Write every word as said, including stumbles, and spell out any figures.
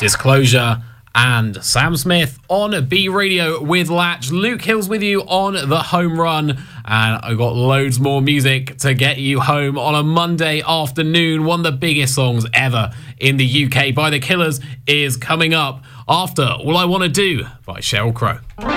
Disclosure, and Sam Smith on B Radio with Latch. Luke Hill's with you on the home run, and I've got loads more music to get you home on a Monday afternoon. One of the biggest songs ever in the U K by The Killers is coming up after All I Want to Do by Sheryl Crow.